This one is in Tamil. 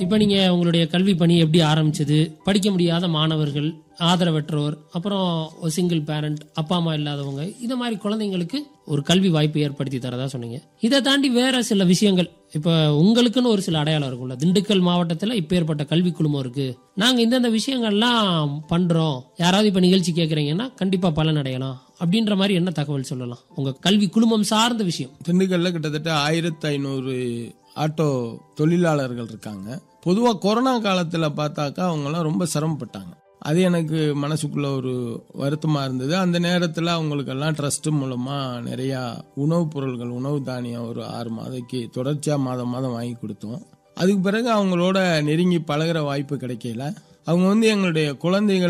இப்ப நீங்க உங்களுடைய கல்வி பணி எப்படி ஆரம்பிச்சது, படிக்க முடியாத மாணவர்கள், ஆதரவற்றோர், அப்புறம் சிங்கிள் பேரண்ட், அப்பா அம்மா இல்லாதவங்க, இந்த மாதிரி குழந்தைங்களுக்கு ஒரு கல்வி வாய்ப்பு ஏற்படுத்தி தரதா சொன்னீங்க. இதை தாண்டி வேற சில விஷயங்கள், இப்ப உங்களுக்குன்னு ஒரு சில அடையாளம் இருக்கும்ல, திண்டுக்கல் மாவட்டத்துல இப்ப ஏற்பட்ட கல்வி குழுமம் இருக்கு, நாங்க இந்தந்த விஷயங்கள்லாம் பண்றோம், யாராவது இப்ப நிகழ்ச்சி கேட்கறீங்கன்னா கண்டிப்பா பலன் அடையலாம் அப்படின்ற மாதிரி என்ன தகவல் சொல்லலாம் உங்க கல்வி குழுமம் சார்ந்த விஷயம்? திண்டுக்கல்ல கிட்டத்தட்ட 1500 ஆட்டோ தொழிலாளர்கள் இருக்காங்க. பொதுவா கொரோனா காலத்துல பார்த்தாக்கா அவங்கெல்லாம் ரொம்ப சிரமப்பட்டாங்க. அது எனக்கு மனசுக்குள்ள ஒரு வருத்தமா இருந்தது. அந்த நேரத்துல அவங்களுக்கெல்லாம் ட்ரஸ்ட் மூலமா நிறைய உணவுப் பொருட்கள், உணவு தானியம் ஒரு 6 மாதத்துக்கு தொடர்ச்சியா மாதம் வாங்கி கொடுத்தோம். அதுக்கு பிறகு அவங்களோட நெருங்கி பழகுற வாய்ப்பு கிடைக்கல. அவங்க எங்களுடைய குழந்தைகள்